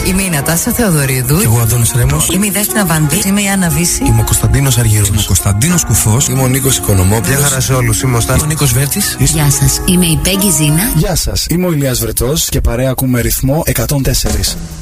Είμαι η Νατάσα Θεοδωρίδου. Και εγώ ο Αντώνης Ρέμος. Είμαι η Δέσποινα Βανδύ. Είμαι η Άννα Βύση. Είμαι ο Κωνσταντίνος Αργύρος. Είμαι ο Κωνσταντίνος Κουφός. Είμαι ο Νίκος Οικονομόπουλος. Γεια χαρά σε όλους. Είμαι ο Νίκος Βέρτης. Γεια σας. Είμαι η Πέγγι Ζήνα. Γεια σας. Είμαι ο Ηλίας Βρετός και παρέα ακούμε ρυθμό 104.